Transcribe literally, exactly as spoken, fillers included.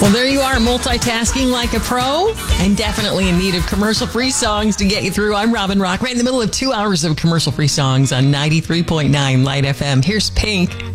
Well, there you are, multitasking like a pro, and definitely in need of commercial-free songs to get you through. I'm Robin Rock, right in the middle of two hours of commercial-free songs on ninety-three point nine Light F M. Here's Pink.